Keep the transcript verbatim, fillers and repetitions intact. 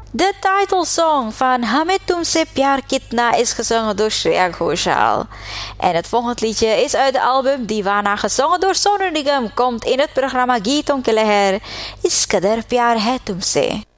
De titelsong van Hame Tumse Pyar Kitna is gezongen door Shreya Ghoshal. En het volgende liedje is uit de album Divana, gezongen door Sonu Nigam, komt in het programma Geeton Ke Leher, Is Kadar Pyar Hai Tumse.